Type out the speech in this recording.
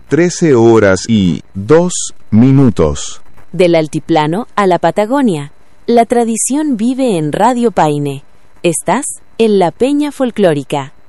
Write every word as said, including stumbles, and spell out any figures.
trece horas y dos minutos. Del altiplano a la Patagonia, la tradición vive en Radio Paine. Estás en la Peña Folclórica.